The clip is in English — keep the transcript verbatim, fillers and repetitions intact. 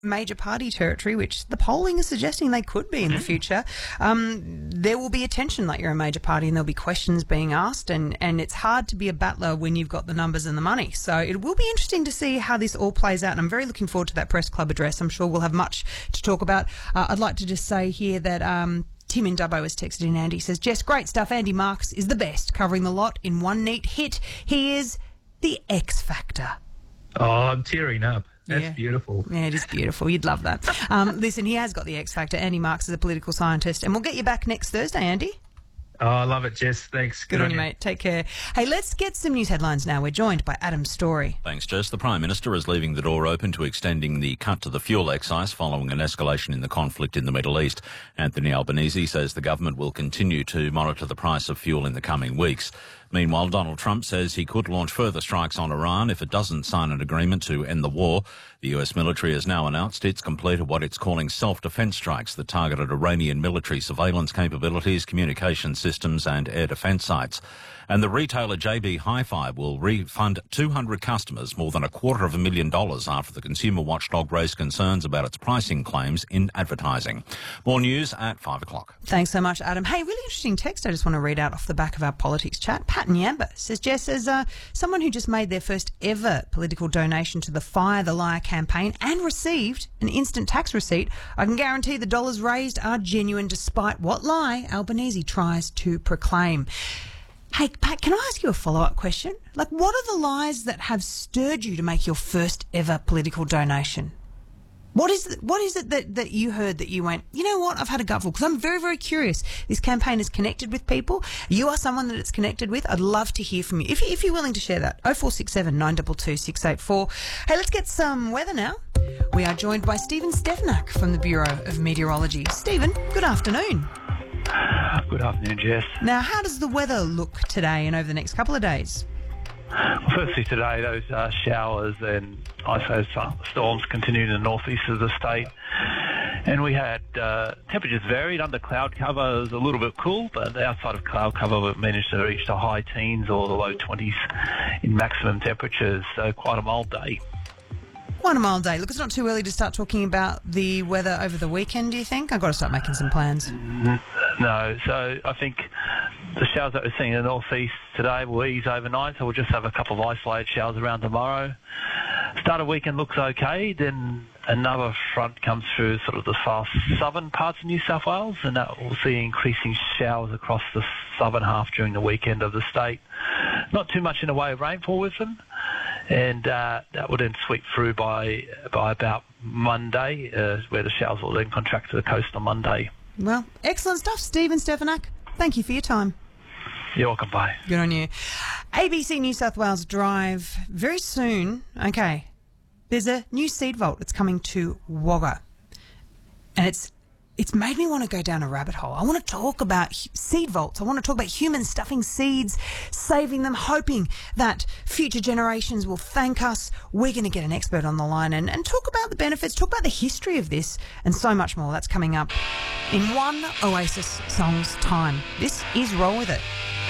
major party territory, which the polling is suggesting they could be in the future, um, there will be attention like you're a major party and there'll be questions being asked, and, and it's hard to be a battler when you've got the numbers and the money. So it will be interesting to see how this all plays out, and I'm very looking forward to that press club address. I'm sure we'll have much to talk about. Uh, I'd like to just say here that um, Tim in Dubbo has texted in. Andy says, Jess, great stuff. Andy Marks is the best, covering the lot in one neat hit. He is the X Factor. Oh, I'm tearing up. That's yeah. beautiful. Yeah, it is beautiful. You'd love that. Um, listen, he has got the X Factor. Andy Marks is a political scientist. And we'll get you back next Thursday, Andy. Oh, I love it, Jess. Thanks. Good, Good on you, mate. Take care. Hey, let's get some news headlines now. We're joined by Adam Story. Thanks, Jess. The Prime Minister is leaving the door open to extending the cut to the fuel excise following an escalation in the conflict in the Middle East. Anthony Albanese says the government will continue to monitor the price of fuel in the coming weeks. Meanwhile, Donald Trump says he could launch further strikes on Iran if it doesn't sign an agreement to end the war. The U S military has now announced it's completed what it's calling self-defense strikes that targeted Iranian military surveillance capabilities, communication systems and air defense sites. And the retailer J B Hi-Fi will refund two hundred customers more than a quarter of a million dollars after the consumer watchdog raised concerns about its pricing claims in advertising. More news at five o'clock. Thanks so much, Adam. Hey, really interesting text I just want to read out off the back of our politics chat. Pat Nyamba says, Jess, as uh, someone who just made their first ever political donation to the Fire the Liar campaign and received an instant tax receipt, I can guarantee the dollars raised are genuine despite what lie Albanese tries to proclaim. Hey, Pat, can I ask you a follow-up question? Like, what are the lies that have stirred you to make your first ever political donation? What is it, what is it that, that you heard that you went, you know what, I've had a gutful? Because I'm very, very curious. This campaign is connected with people. You are someone that it's connected with. I'd love to hear from you. If, you, if you're willing to share that, oh four six seven, nine two two, six eight four. Hey, let's get some weather now. We are joined by Stephen Stefanak from the Bureau of Meteorology. Stephen, good afternoon. Good afternoon, Jess. Now, how does the weather look today and over the next couple of days? Well, firstly, today, those uh, showers and I S O storms continued in the northeast of the state. And we had uh, temperatures varied. Under cloud cover, it was a little bit cool, but outside of cloud cover, we managed to reach the high teens or the low twenties in maximum temperatures. So quite a mild day. Quite a mild day. Look, it's not too early to start talking about the weather over the weekend, do you think? I've got to start making some plans. No, so I think the showers that we're seeing in the northeast today will ease overnight, so we'll just have a couple of isolated showers around tomorrow. Start of weekend looks okay, then another front comes through sort of the far southern parts of New South Wales, and that we'll see increasing showers across the southern half during the weekend of the state. Not too much in the way of rainfall with them, and uh, that will then sweep through by by about Monday, uh, where the showers will then contract to the coast on Monday. Well, excellent stuff, Stephen Stefanak. Thank you for your time. You're welcome, bye. Good on you. A B C New South Wales Drive, very soon, okay, there's a new seed vault that's coming to Wagga. And it's it's made me want to go down a rabbit hole. I want to talk about seed vaults. I want to talk about humans stuffing seeds, saving them, hoping that future generations will thank us. We're going to get an expert on the line and, and talk about the benefits, talk about the history of this, and so much more. That's coming up in one Oasis song's time. This is Roll With It.